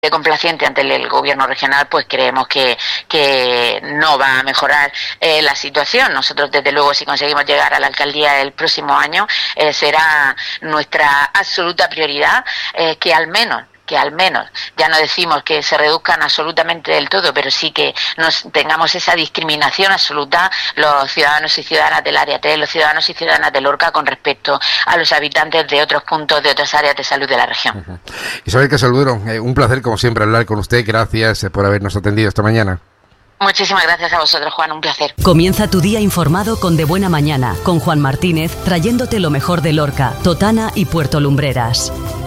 complaciente ante el gobierno regional, pues creemos que no va a mejorar la situación. Nosotros, desde luego, si conseguimos llegar a la alcaldía el próximo año, será nuestra absoluta prioridad que al menos, ya no decimos que se reduzcan absolutamente del todo, pero sí que tengamos esa discriminación absoluta los ciudadanos y ciudadanas del área 3, los ciudadanos y ciudadanas de Lorca con respecto a los habitantes de otros puntos, de otras áreas de salud de la región. Uh-huh. Isabel Casalduro, un placer como siempre hablar con usted. Gracias por habernos atendido esta mañana. Muchísimas gracias a vosotros, Juan, un placer. Comienza tu día informado con De Buena Mañana, con Juan Martínez, trayéndote lo mejor de Lorca, Totana y Puerto Lumbreras.